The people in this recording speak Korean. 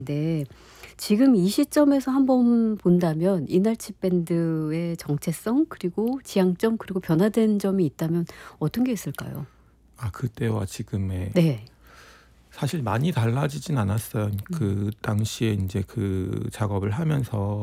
네. 지금 이 시점에서 한번 본다면 이날치 밴드의 정체성 그리고 지향점 그리고 변화된 점이 있다면 어떤 게 있을까요? 그때와 지금의 네. 사실 많이 달라지진 않았어요. 음. 그 당시에 인제 그 작업을 하면서